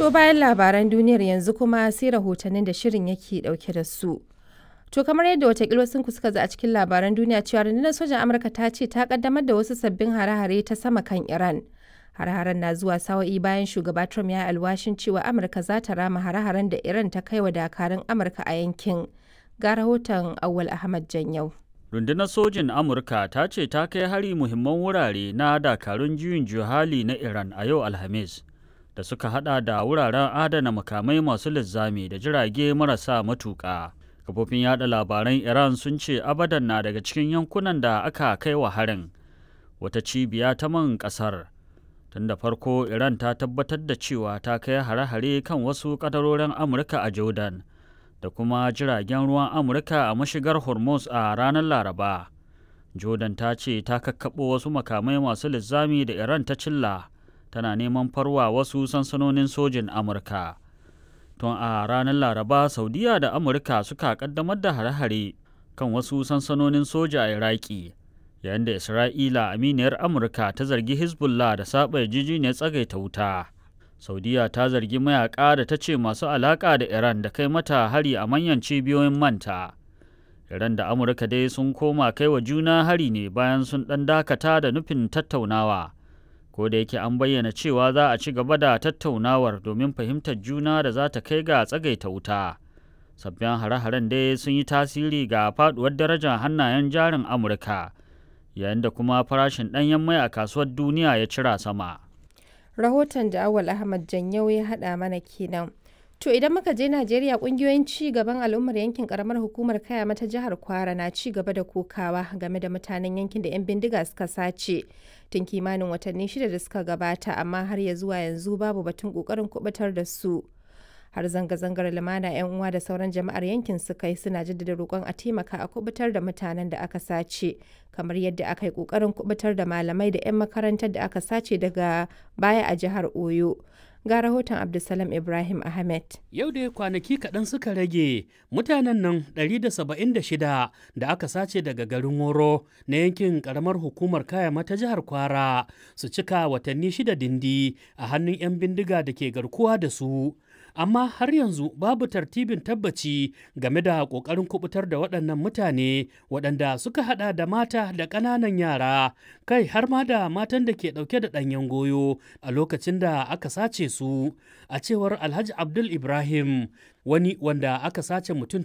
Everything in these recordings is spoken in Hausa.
To bayan labaran duniyar yanzu kuma sai rahotannin da shirin yake dauke da su. To kamar yadda watakila ku suka ji a cikin labaran duniya cewa rundunar sojan Amurka ta ce ta kaddamar da wasu sabbin hare-hare ta sama kan Iran. Hare-haren na zuwa sa'o'i bayan shugaba Trump ya alwashin cewa Amurka za ta rama hare-haren da Iran ta kai wa dakarun Amurka a yankin. Ga rahoton Awwal Ahmad Janyau. Rundunar sojin Amurka ta ce ta kai hari muhimman wurare na dakarun juyin juhali na Iran a yau Alhamis, da suka hada da wuraren adana makamai masu linzami da jirage marasa matuƙa. Kafofin yada labaran Iran sun ce Abadan na daga cikin yankunan da aka kai wa harin, wata cibiya ta man ƙasar. Tun da farko Iran ta tabbatar da cewa ta kai hare-hare kan wasu ƙadarorin Amurka a Jordan da kuma jiragen ruwan Amurka a mashigar Hormuz a ranar Laraba. Jordan ta ce ta kakkaɓo wasu makamai masu linzami da Iran ta cilla, tana neman farwa wasu sansanonin sojin Amurka. Tun a ranar Laraba, Saudiya da Amurka suka kaddamar da hare-hare kan wasu sansanonin soja a Iraki, yayin da Isra'ila, aminiyar Amurka, ta zargi Hezbollah da saba yarjejeniyar tsagaita wuta. Saudiya ta zargi mayaka da ta ce masu alaƙa da Iran da kai mata hari a manyan cibiyoyin manta. Iran da Amurka dai sun koma kai wa juna hari ne bayan sun ɗan dakata da nufin tattaunawa. Ko da yake an bayyana cewa za a ci gaba da tattaunawar domin fahimtar juna da za ta kai ga tsagaita wuta. Sabbin hare-haren dai sun yi tasiri ga faduwar darajar hannayen jarin Amurka, yayin da kuma farashin ɗanyen mai a kasuwar duniya ya cira sama. Rahoton da Awal Ahmad Janyau ya haɗa mana kenan. To idan muka je Najeriya, ƙungiyoyin ci gaban al'ummar yankin ƙaramar hukumar Kayama ta jihar Kwara na ci gaba da kokawa game da mutanen yankin da 'yan bindiga suka sace tun kimanin watanni 6 da suka gabata, amma har ya zuwa yanzu babu batun ƙoƙarin kubutar da su. Har zanga-zangar lumana 'yan uwa da sauran jama'ar yankin suka yi suna jaddada roƙon a taimaka a kubutar da mutanen da aka sace, kamar yadda aka yi ƙoƙarin kubutar da malamai da 'yan makarantar da aka sace daga baya a jihar Oyo. Ga rahoton Abdulsalam Ibrahim Ahmed. Yau da kwanaki kaɗan suka rage mutanen nan 176 da aka sace daga garin Woro na yankin ƙaramar hukumar Kayama ta jihar Kwara su cika watanni 6 dindi a hannun 'yan bindiga da ke garkuwa da su. Amma har yanzu babu tartibin tabbaci game da ƙoƙarin kubutar da waɗannan mutane waɗanda suka haɗa da mata da ƙananan yara, kai har ma da matan da ke ɗauke da ɗanyen goyo a lokacin da aka sace su. A cewar Alhaji Abdul Ibrahim, wani wanda aka sace mutum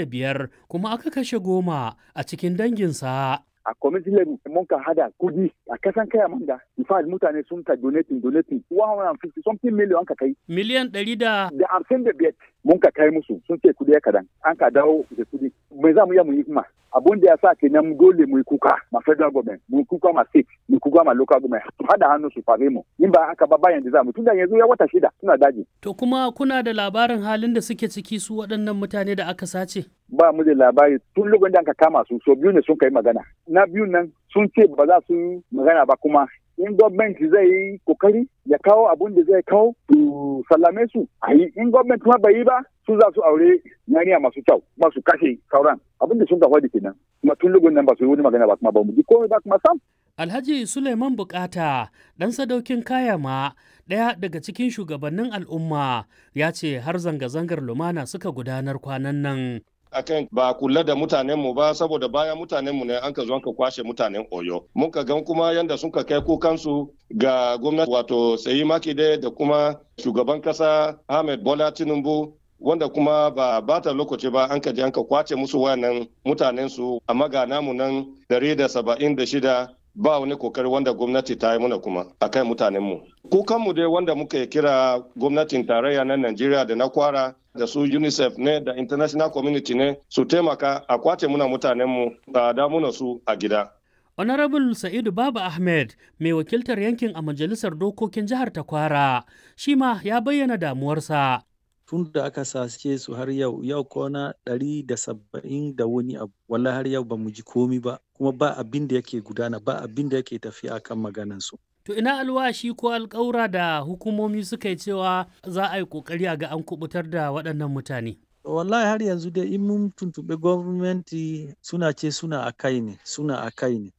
35 kuma aka kashe 10 a cikin danginsa. A kwamitin mun ka hada kudi a kasan kaya manga ifad mutane sun ka donating 150 something million ka kai miliyan 155 mun ka kai musu sun ce kudi ya kadan an ka dawo da kudi mai za mu yi mu yi kuma abun da ya sa kenan dole mu yi kuka ma federal government mu kuka ma state mu kuka ma local government hada hannu su fare mu in ba aka ba bayan da za mu tunda yanzu ya wata 6 suna daji. To kuma kuna da labarin halin da suke ciki su waɗannan mutane da aka sace? Ba mu da labari tun lokacin da aka kama su so biyu ne sun kai magana. Na biyu nan sun ce ba za su yi magana ba kuma in gwamnati zai yi kokari ya kawo abun da zai kawo su sallame su a yi in gwamnati kuma bai yi ba su za su aure yaniya masu kyau ba su kashe sauran abin da sun ka faɗi kenan kuma tun lokacin nan ba su yi wani magana ba kuma ba mu ji komai ba kuma sam. Alhaji Suleiman Bukata, ɗan sadaukin Kayama, ɗaya daga cikin shugabannin al'umma, ya ce har zanga-zangar lumana suka gudanar kwanan nan. Akan ba kula da mutanenmu ba saboda bayan mutanenmu ne an ka zo ka kwashe mutanen Oyo. Mun ka gan kuma yanda sun ka kai kukansu ga gwamnati wato Seyi Makinde da kuma shugaban kasa Ahmed Bola Tinubu wanda kuma ba bata lokaci ba an ka je an ka kwace musu wayannan mutanensu amma ga namu nan 176 ba wani kokari wanda gwamnati ta yi muna kuma akan mutanenmu. Kukanmu dai wanda muka kira gwamnatin tarayya na Najeriya da na Kwara da su UNICEF ne da international community ne su taimaka a kwace muna mutanenmu da damuna su a gida. Honorable Sa'idu Baba Ahmed, mai wakiltar yankin a Majalisar Dokokin Jihar ta Kwara, shi ma ya bayyana damuwarsa. Tun da aka sace su har yau kwana 170 da wani abu, wallahi har yau ba mu ji komi ba, kuma ba abin da yake gudana, ba abin da yake tafiya akan maganansu. To ina alwashi ko alƙawura da hukumomi suka yi cewa za a yi ƙoƙari a ga an kubutar da waɗannan mutane? Wallahi har yanzu dai in mun tuntuɓi gwamnati suna ce suna a kai ne.